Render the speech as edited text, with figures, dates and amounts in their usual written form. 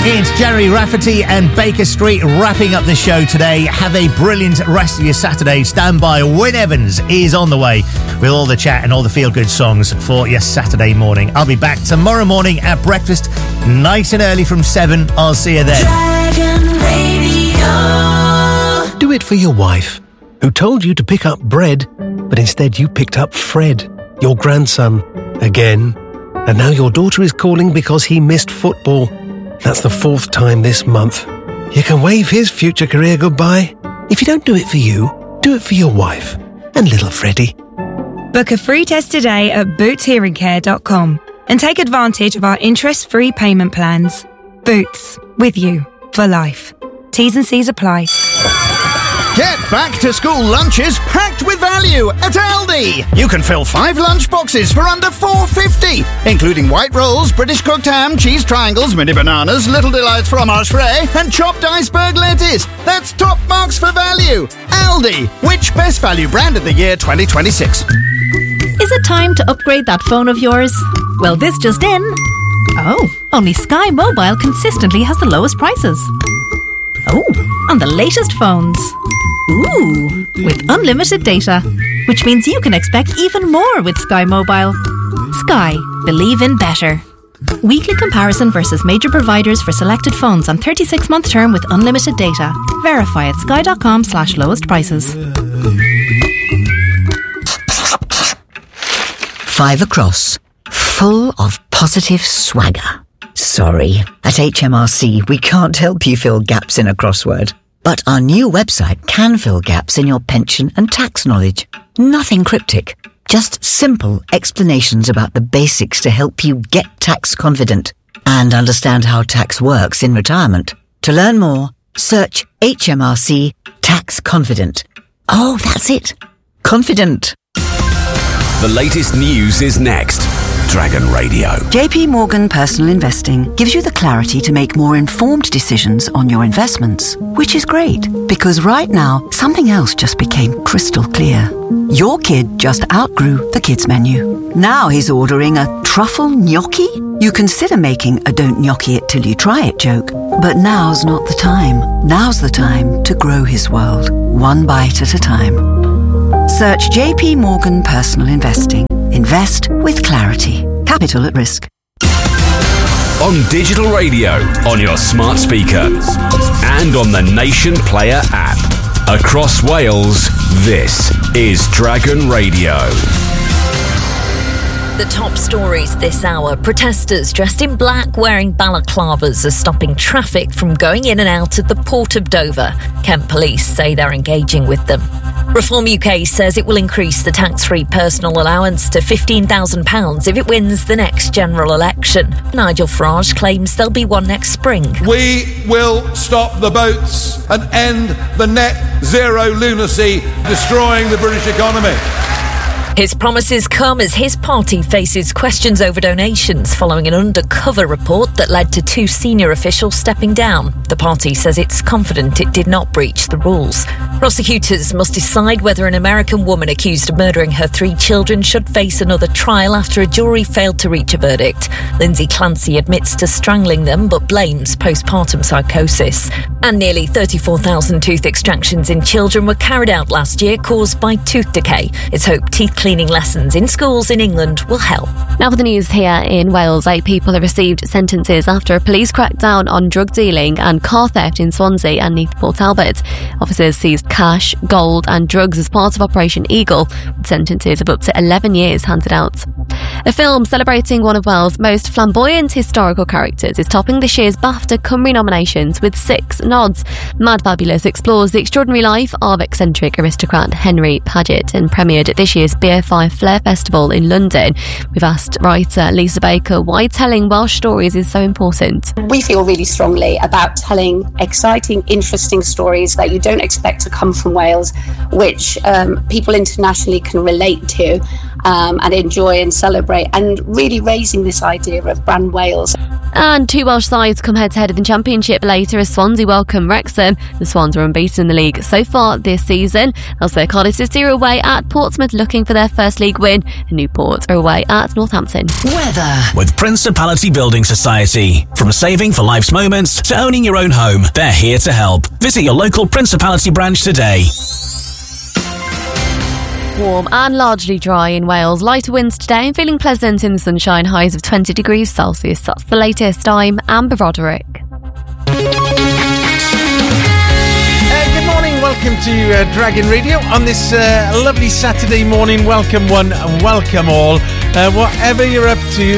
It's Jerry Rafferty and Baker Street wrapping up the show today. Have a brilliant rest of your Saturday. Stand by. Wyn Evans is on the way with all the chat and all the feel-good songs for your Saturday morning. I'll be back tomorrow morning at breakfast, nice and early from 7. I'll see you then. Dragon Radio. Do it for your wife, who told you to pick up bread, but instead you picked up Fred, your grandson, again. And now your daughter is calling because he missed football. That's the 4th time this month. You can wave his future career goodbye. If you don't do it for you, do it for your wife and little Freddie. Book a free test today at bootshearingcare.com and take advantage of our interest-free payment plans. Boots, with you for life. T's and C's apply. Get back to school lunches packed with value at Aldi. You can fill 5 lunch boxes for under $4.50, including white rolls, British cooked ham, cheese triangles, mini bananas, Little Delights fromage frais, and chopped iceberg lettuce. That's top marks for value. Aldi, which best value brand of the year 2026? Is it time to upgrade that phone of yours? Well, this just in. Oh, only Sky Mobile consistently has the lowest prices. Oh, on the latest phones. Ooh, with unlimited data, which means you can expect even more with Sky Mobile. Sky, believe in better. Weekly comparison versus major providers for selected phones on 36-month term with unlimited data. Verify at sky.com/lowest prices. 5 across, full of positive swagger. Sorry, at HMRC we can't help you fill gaps in a crossword. But our new website can fill gaps in your pension and tax knowledge. Nothing cryptic, just simple explanations about the basics to help you get tax confident and understand how tax works in retirement. To learn more, search HMRC Tax Confident. Oh, that's it. Confident. The latest news is next. Dragon Radio. JP Morgan Personal Investing gives you the clarity to make more informed decisions on your investments, which is great because right now something else just became crystal clear. Your kid just outgrew the kids menu. Now he's ordering a truffle gnocchi? You consider making a don't gnocchi it till you try it joke, but now's not the time. Now's the time to grow his world, one bite at a time. Search JP Morgan Personal Investing. Invest with clarity. Capital at risk. On digital radio, on your smart speaker, and on the Nation Player app. Across Wales, this is Dragon Radio. The top stories this hour. Protesters dressed in black wearing balaclavas are stopping traffic from going in and out of the Port of Dover. Kent police say they're engaging with them. Reform UK says it will increase the tax-free personal allowance to £15,000 if it wins the next general election. Nigel Farage claims there'll be one next spring. We will stop the boats and end the net zero lunacy destroying the British economy. His promises come as his party faces questions over donations following an undercover report that led to 2 senior officials stepping down. The party says it's confident it did not breach the rules. Prosecutors must decide whether an American woman accused of murdering her 3 children should face another trial after a jury failed to reach a verdict. Lindsay Clancy admits to strangling them but blames postpartum psychosis. And nearly 34,000 tooth extractions in children were carried out last year caused by tooth decay. It's hoped teeth cleaning lessons in schools in England will help. Now for the news here in Wales. 8 people have received sentences after a police crackdown on drug dealing and car theft in Swansea and Neath Port Talbot. Officers seized cash, gold and drugs as part of Operation Eagle, with sentences of up to 11 years handed out. A film celebrating one of Wales' most flamboyant historical characters is topping this year's BAFTA Cymru nominations with 6 nods. Mad Fabulous explores the extraordinary life of eccentric aristocrat Henry Paget and premiered at this year's BFI Flair Festival in London. We've asked writer Lisa Baker why telling Welsh stories is so important. We feel really strongly about telling exciting, interesting stories that you don't expect to come from Wales, which people internationally can relate to and enjoy and celebrate, and really raising this idea of brand Wales. And 2 Welsh sides come head-to-head in the Championship later as Swansea welcome Wrexham. The Swans are unbeaten in the league so far this season. Elsewhere, Cardiff City are away at Portsmouth looking for their first league win. And Newport are away at Northampton. Weather with Principality Building Society. From saving for life's moments to owning your own home, they're here to help. Visit your local Principality branch today. Warm and largely dry in Wales. Lighter winds today and feeling pleasant in the sunshine. Highs of 20 degrees Celsius. That's the latest. I'm Amber Roderick. Good morning. Welcome to Dragon Radio on this lovely Saturday morning. Welcome one and welcome all. Whatever you're up to,